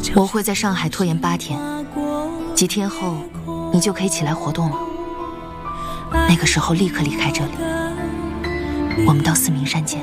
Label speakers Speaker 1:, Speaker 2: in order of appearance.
Speaker 1: 我会在上海拖延8天，几天后你就可以起来活动了。那个时候立刻离开这里，我们到四明山见。